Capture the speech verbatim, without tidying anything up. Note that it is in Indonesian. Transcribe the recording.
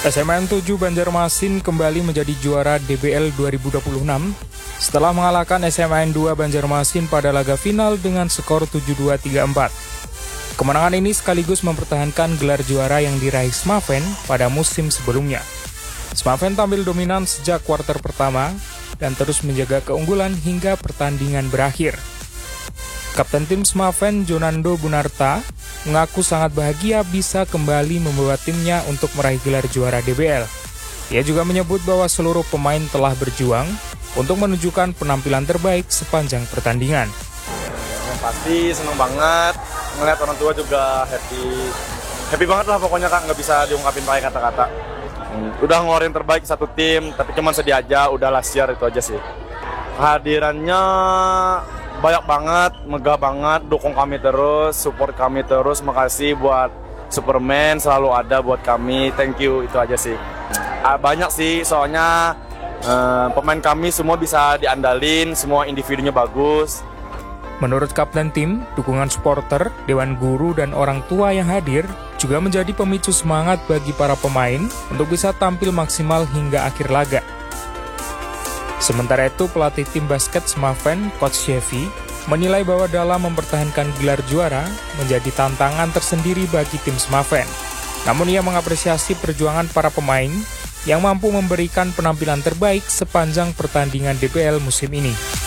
S M A N tujuh Banjarmasin kembali menjadi juara D B L dua ribu dua puluh enam setelah mengalahkan S M A N dua Banjarmasin pada laga final dengan skor tujuh dua tiga empat. Kemenangan ini sekaligus mempertahankan gelar juara yang diraih Smaven pada musim sebelumnya. Smaven tampil dominan sejak kuarter pertama dan terus menjaga keunggulan hingga pertandingan berakhir. Kapten tim Smaven, Jonando Bunarta, mengaku sangat bahagia bisa kembali membawa timnya untuk meraih gelar juara D B L. Ia juga menyebut bahwa seluruh pemain telah berjuang untuk menunjukkan penampilan terbaik sepanjang pertandingan. Yang pasti senang banget, ngeliat orang tua juga happy. Happy banget lah pokoknya Kak, nggak bisa diungkapin pakai kata-kata. Udah ngeluarin terbaik satu tim, tapi cuma sedih aja, udah last year itu aja sih. Kehadirannya banyak banget, megah banget, dukung kami terus, support kami terus, makasih buat Superman selalu ada buat kami, thank you, itu aja sih. Banyak sih, soalnya eh, pemain kami semua bisa diandalin, semua individunya bagus. Menurut kapten tim, dukungan supporter, dewan guru, dan orang tua yang hadir juga menjadi pemicu semangat bagi para pemain untuk bisa tampil maksimal hingga akhir laga. Sementara itu, pelatih tim basket Smaven, Coach Chevy, menilai bahwa dalam mempertahankan gelar juara menjadi tantangan tersendiri bagi tim Smaven. Namun ia mengapresiasi perjuangan para pemain yang mampu memberikan penampilan terbaik sepanjang pertandingan D B L musim ini.